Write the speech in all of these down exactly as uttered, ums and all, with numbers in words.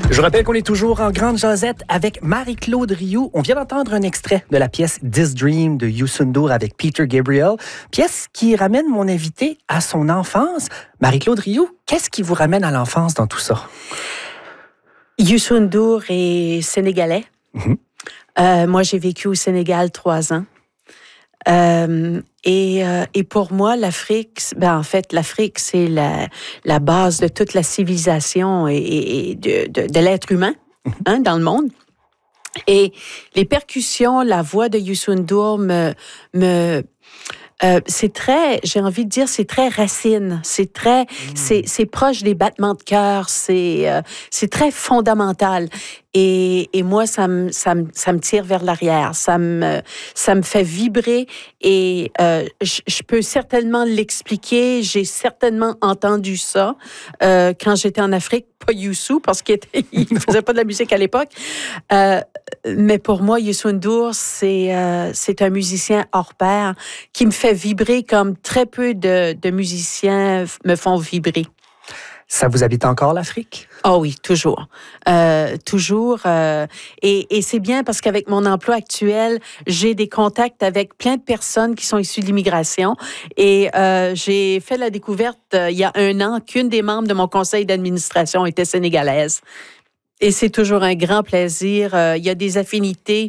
Je rappelle qu'on est toujours en grande jasette avec Marie-Claude Rioux. On vient d'entendre un extrait de la pièce This Dream de Youssou N'Dour avec Peter Gabriel, pièce qui ramène mon invité à son enfance. Marie-Claude Rioux, qu'est-ce qui vous ramène à l'enfance dans tout ça? Youssou N'Dour est sénégalais. Mm-hmm. Euh, moi, j'ai vécu au Sénégal trois ans. Euh, et, euh, et pour moi, l'Afrique, ben en fait, l'Afrique, c'est la, la base de toute la civilisation et, et de, de, de l'être humain hein, dans le monde. Et les percussions, la voix de Youssou N'Dour me... me Euh, c'est très, j'ai envie de dire, c'est très racine, c'est très, mmh. c'est, c'est proche des battements de cœur, c'est, euh, c'est très fondamental. Et, et moi, ça me, ça me, ça me tire vers l'arrière, ça me, ça me fait vibrer. Et euh, je, je peux certainement l'expliquer. J'ai certainement entendu ça euh, quand j'étais en Afrique. Pas Youssou, parce qu'il ne faisait pas de la musique à l'époque. Euh, mais pour moi, Youssou N'Dour, c'est, euh, c'est un musicien hors pair qui me fait vibrer comme très peu de, de musiciens me font vibrer. Ça vous habite encore, l'Afrique? Oh oui, toujours. Euh, toujours. Euh, et, et c'est bien parce qu'avec mon emploi actuel, j'ai des contacts avec plein de personnes qui sont issues de l'immigration. Et euh, j'ai fait la découverte euh, il y a un an qu'une des membres de mon conseil d'administration était sénégalaise. Et c'est toujours un grand plaisir. Euh, il y a des affinités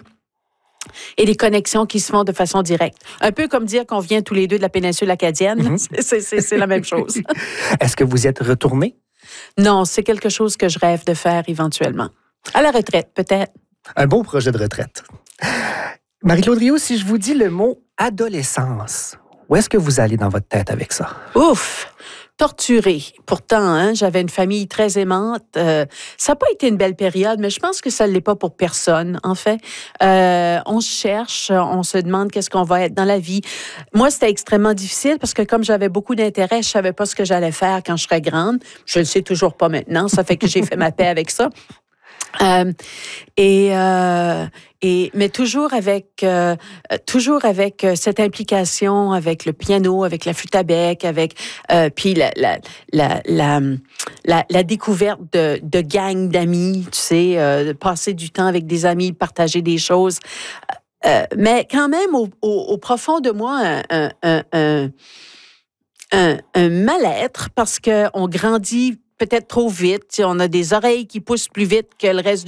et des connexions qui se font de façon directe. Un peu comme dire qu'on vient tous les deux de la péninsule acadienne. Mm-hmm. c'est, c'est, c'est la même chose. Est-ce que vous êtes retourné? Non, c'est quelque chose que je rêve de faire éventuellement. À la retraite, peut-être. Un beau projet de retraite. Marie-Claude Rioux, si je vous dis le mot adolescence, où est-ce que vous allez dans votre tête avec ça? Ouf! Torturée. Pourtant, hein, j'avais une famille très aimante. Euh, ça n'a pas été une belle période, mais je pense que ça ne l'est pas pour personne, en fait. Euh, on se cherche, on se demande qu'est-ce qu'on va être dans la vie. Moi, c'était extrêmement difficile parce que comme j'avais beaucoup d'intérêt, je ne savais pas ce que j'allais faire quand je serais grande. Je ne le sais toujours pas maintenant. Ça fait que j'ai fait ma paix avec ça. Euh, et, euh, et mais toujours avec euh, toujours avec cette implication avec le piano, avec la flûte à bec, avec euh, puis la la, la la la la découverte de de gangs d'amis, tu sais, euh, de passer du temps avec des amis, de partager des choses. Euh, mais quand même au, au, au profond de moi un un un, un, un, un mal-être parce que on grandit peut-être trop vite. On a des oreilles qui poussent plus vite que le reste